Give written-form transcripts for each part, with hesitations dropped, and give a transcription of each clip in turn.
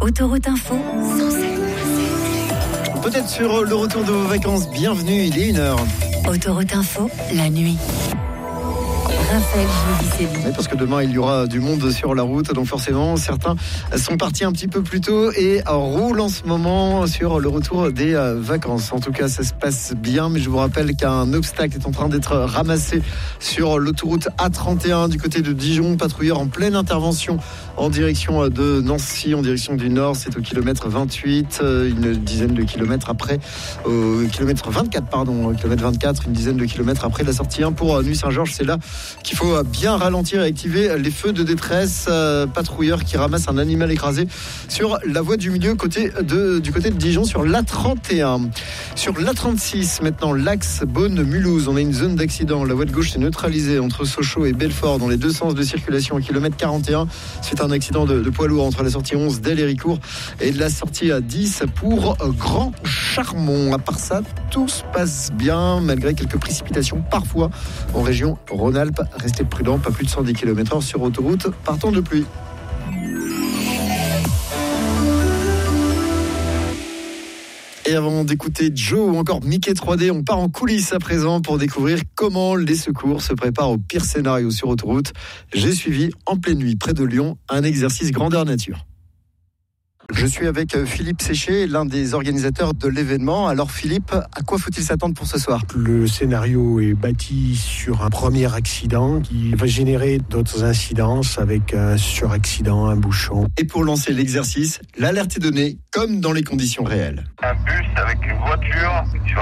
Autoroute Info, Peut-être sur le retour de vos vacances, bienvenue, il est 1h. Autoroute Info, la nuit. Raphaël Giudicelli. Oui, parce que demain il y aura du monde sur la route, donc forcément certains sont partis un petit peu plus tôt et roulent en ce moment sur le retour des vacances. En tout cas ça se passe bien, mais je vous rappelle qu'un obstacle est en train d'être ramassé sur l'autoroute A31 du côté de Dijon. Patrouilleur en pleine intervention en direction de Nancy, en direction du nord. C'est au kilomètre 28, une dizaine de kilomètres après, au kilomètre 24, kilomètre 24, une dizaine de kilomètres après la sortie 1 pour Nuit-Saint-Georges. C'est là qu'il faut bien ralentir et activer les feux de détresse. Patrouilleur qui ramasse un animal écrasé sur la voie du milieu du côté de Dijon sur l'A31. Sur l'A36 maintenant, l'axe Beaune-Mulhouse, on a une zone d'accident. La voie de gauche est neutralisée entre Sochaux et Belfort dans les deux sens de circulation au kilomètre 41. C'est un accident de poids lourd entre la sortie 11 d'El-Héricourt et la sortie à 10 pour Grand Charmont. À part ça, tout se passe bien malgré quelques précipitations parfois en région Rhône-Alpes. Restez prudents, pas plus de 110 km/h sur autoroute partant de pluie. Et avant d'écouter Joe ou encore Mickey 3D, on part en coulisses à présent pour découvrir comment les secours se préparent au pire scénario sur autoroute. J'ai suivi en pleine nuit près de Lyon un exercice grandeur nature. Je suis avec Philippe Séché, l'un des organisateurs de l'événement. Alors Philippe, à quoi faut-il s'attendre pour ce soir ? Le scénario est bâti sur un premier accident qui va générer d'autres incidences avec un suraccident, un bouchon. Et pour lancer l'exercice, l'alerte est donnée comme dans les conditions réelles. Un bus avec une voiture sur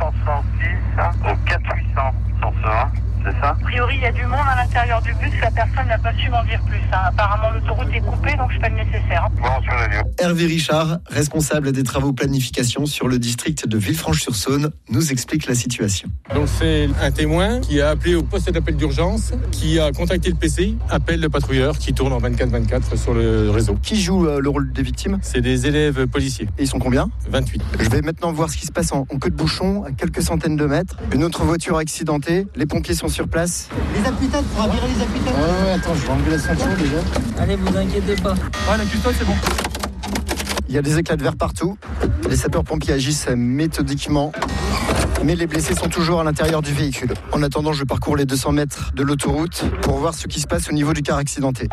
A466 au 4800 sur ce 1. C'est ça ? A priori, il y a du monde à l'intérieur du bus. La personne n'a pas su m'en dire plus. Apparemment, l'autoroute est coupée, donc je fais le nécessaire. Bon, sur la radio. Hervé Richard, responsable des travaux planification sur le district de Villefranche-sur-Saône, nous explique la situation. Donc c'est un témoin qui a appelé au poste d'appel d'urgence, qui a contacté le PCI, appelle le patrouilleur qui tourne en 24/24 sur le réseau. Qui joue le rôle des victimes ? C'est des élèves policiers. Et ils sont combien ? 28. Je vais maintenant voir ce qui se passe en queue de bouchon, à quelques centaines de mètres. Une autre voiture accidentée, les pompiers sont sur place. Les appuis-têtes, pour virer les appuis-têtes. Ouais, attends, je vais enlever la ceinture déjà. Allez, vous inquiétez pas. Ah, la custode, c'est bon. Il y a des éclats de verre partout. Les sapeurs-pompiers agissent méthodiquement. Mais les blessés sont toujours à l'intérieur du véhicule. En attendant, je parcours les 200 mètres de l'autoroute pour voir ce qui se passe au niveau du car accidenté.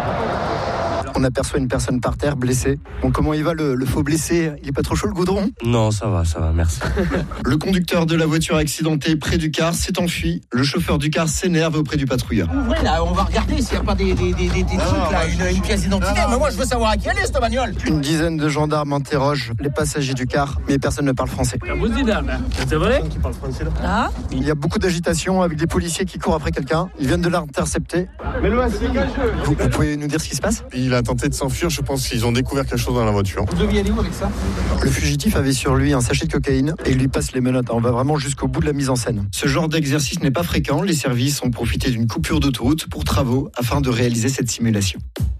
On aperçoit une personne par terre, blessée. Bon, comment il va le faux blessé ? Il est pas trop chaud le goudron ? Non, ça va, merci. Le conducteur de la voiture accidentée près du car s'est enfui. Le chauffeur du car s'énerve auprès du patrouilleur. Ouvrez là, on va regarder s'il n'y a pas des trucs là, une pièce d'identité. Mais moi je veux savoir à qui elle est cette bagnole. Une dizaine de gendarmes interrogent les passagers du car, mais personne ne parle français. C'est vrai ? Il y a beaucoup d'agitation avec des policiers qui courent après quelqu'un. Ils viennent de l'intercepter. Vous pouvez nous dire ce qui se passe ? Il a tenté de s'enfuir, je pense qu'ils ont découvert quelque chose dans la voiture. Vous deviez aller où avec ça ? Le fugitif avait sur lui un sachet de cocaïne et il lui passe les menottes. On va vraiment jusqu'au bout de la mise en scène. Ce genre d'exercice n'est pas fréquent. Les services ont profité d'une coupure d'autoroute pour travaux afin de réaliser cette simulation.